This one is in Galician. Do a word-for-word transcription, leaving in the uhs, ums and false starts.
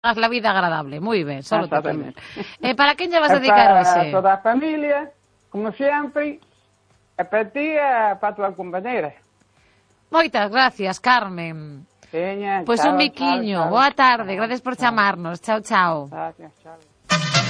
haz la vida agradable, moi ben, solo te pido. E para quen lle vas a dedicar hoxe? Para toda a familia, como sempre, e para ti e para a tua compañera. Moitas gracias, Carmen. Veña, Pois chao, un biquiño, chao, chao. boa tarde, Chao, gracias por chao. chamarnos, chao, chao. Gracias, chao.